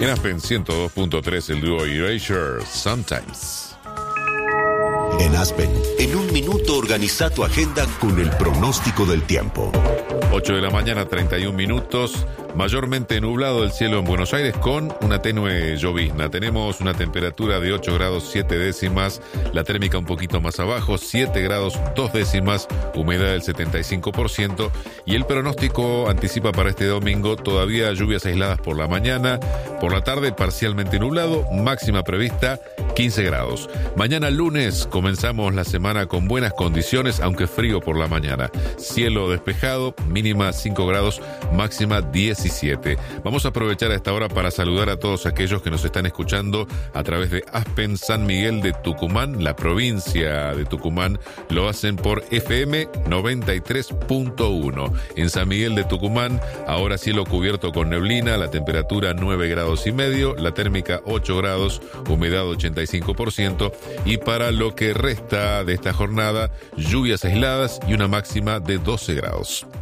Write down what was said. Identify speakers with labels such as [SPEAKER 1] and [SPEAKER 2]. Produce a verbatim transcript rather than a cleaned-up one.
[SPEAKER 1] En Aspen ciento dos punto tres, el dúo Erasure, Sometimes.
[SPEAKER 2] En Aspen, en un minuto organiza tu agenda con el pronóstico del tiempo.
[SPEAKER 1] ocho de la mañana, treinta y un minutos. Mayormente nublado el cielo en Buenos Aires con una tenue llovizna. Tenemos una temperatura de ocho grados siete décimas, la térmica un poquito más abajo, siete grados dos décimas, humedad del setenta y cinco por ciento. Y el pronóstico anticipa para este domingo todavía lluvias aisladas por la mañana, por la tarde parcialmente nublado, máxima prevista quince grados. Mañana lunes comenzamos la semana con buenas condiciones, aunque frío por la mañana. Cielo despejado, mínima cinco grados, máxima diecisiete. Vamos a aprovechar a esta hora para saludar a todos aquellos que nos están escuchando a través de Aspen, San Miguel de Tucumán, la provincia de Tucumán. Lo hacen por F M noventa y tres punto uno. En San Miguel de Tucumán, ahora cielo cubierto con neblina, la temperatura nueve grados y medio, la térmica ocho grados, humedad ochenta y cinco por ciento. Y para lo que resta de esta jornada, lluvias aisladas y una máxima de doce grados.